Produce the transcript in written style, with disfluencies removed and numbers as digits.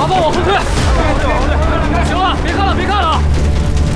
放我后退！行了，别看了，别看了！